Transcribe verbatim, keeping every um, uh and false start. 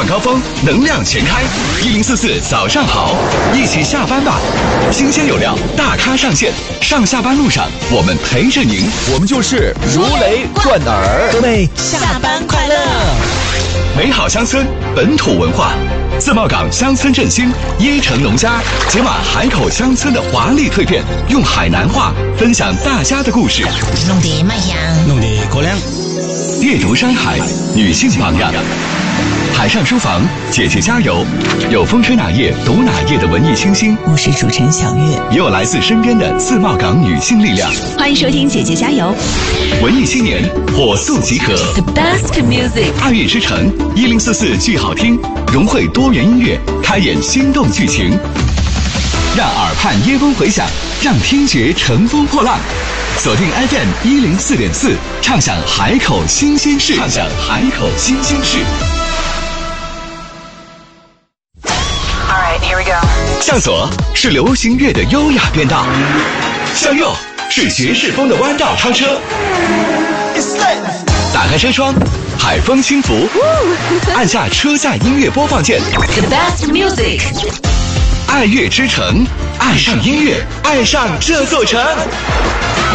晚高峰，能量全开。一零四四早上好，一起下班吧。新鲜有料，大咖上线，上下班路上我们陪着您。 我们就是如雷贯耳。 各位下班快乐！ 美好乡村，本土文化。自贸港乡村振兴，椰城农家解码海口乡村的华丽蜕变，用海南话分享大家的故事。 弄得卖香， 弄得高粱。 阅读山海，女性榜样。海上书房，姐姐加油！有风吹哪页读哪页的文艺清新， 我是主持人小月， 也有来自身边的自贸港女性力量。 欢迎收听姐姐加油！ 文艺青年火速集合 ，The best music， 爱乐之城一零四四剧好听，融汇多元音乐，开演心动剧情，让耳畔耶风回响，让听觉乘风破浪。锁定 F M 一零四点四，畅享海口新鲜事，畅享海口新鲜事。 Alright, here we go. 向左是流行乐的优雅变道，向右是爵士风的弯道超车。打开车窗，海风轻拂，按下车载音乐播放键。 The best music， 爱乐之城，爱上音乐，爱上这座城。